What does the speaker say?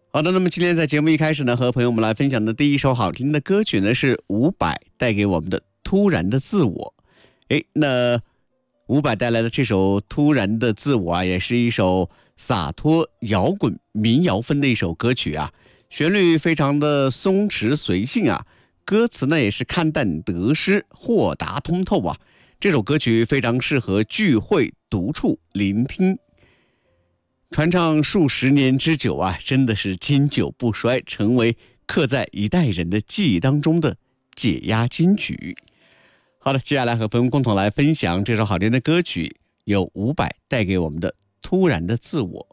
好的，那么今天在节目一开始呢，和朋友们来分享的第一首好听的歌曲呢，是伍佰带给我们的《突然的自我》。那伍佰带来的这首《突然的自我》啊，也是一首洒脱摇滚民谣风的一首歌曲啊，旋律非常的松弛随性啊，歌词呢也是看淡得失，豁达通透啊。这首歌曲非常适合聚会、独处、聆听。传唱数十年之久啊，真的是经久不衰，成为刻在一代人的记忆当中的解压金曲。好的，接下来和朋友共同来分享这首好听的歌曲，由伍佰带给我们的《突然的自我》。